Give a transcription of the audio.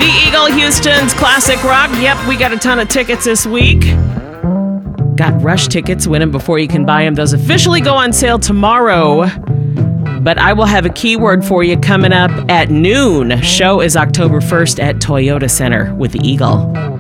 The Eagle, Houston's classic rock. Yep, we got a ton of tickets this week. Got Rush tickets. Win them before you can buy them. Those officially go on sale tomorrow. But I will have a keyword for you coming up at noon. Show is October 1st at Toyota Center with the Eagle.